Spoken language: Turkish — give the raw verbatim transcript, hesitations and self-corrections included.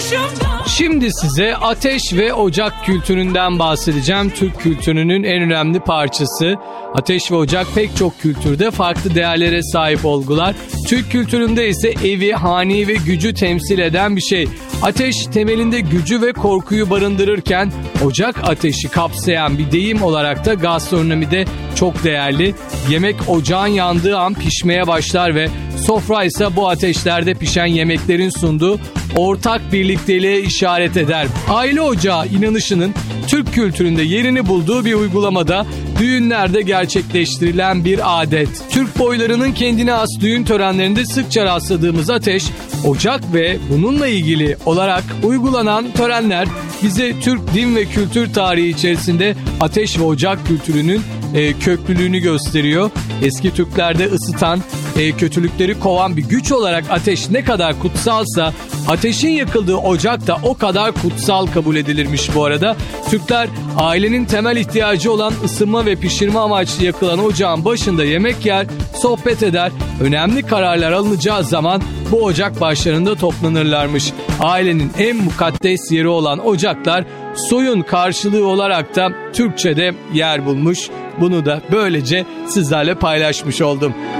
Şimdi size ateş ve ocak kültüründen bahsedeceğim. Türk kültürünün en önemli parçası. Ateş ve ocak pek çok kültürde farklı değerlere sahip olgular. Türk kültüründe ise evi, haneyi ve gücü temsil eden bir şey. Ateş temelinde gücü ve korkuyu barındırırken ocak ateşi kapsayan bir deyim olarak da gastronomide çok değerli. Yemek ocağın yandığı an pişmeye başlar ve sofra ise bu ateşlerde pişen yemeklerin sunduğu ortak birlikteliğe işaret eder. Aile ocağı inanışının Türk kültüründe yerini bulduğu bir uygulamada düğünlerde gerçekleştirilen bir adet. Türk boylarının kendine has düğün törenlerinde sıkça rastladığımız ateş, ocak ve bununla ilgili olarak uygulanan törenler bize Türk din ve kültür tarihi içerisinde ateş ve ocak kültürünün e, köklülüğünü gösteriyor. Eski Türklerde ısıtan, e, kötülükleri kovan bir güç olarak ateş ne kadar kutsalsa ateşin yakıldığı ocak da o kadar kutsal kabul edilirmiş bu arada. Türkler ailenin temel ihtiyacı olan ısınma ve pişirme amaçlı yakılan ocağın başında yemek yer, sohbet eder. Önemli kararlar alınacağı zaman bu ocak başlarında toplanırlarmış. Ailenin en mukaddes yeri olan ocaklar soyun karşılığı olarak da Türkçe'de yer bulmuş. Bunu da böylece sizlerle paylaşmış oldum.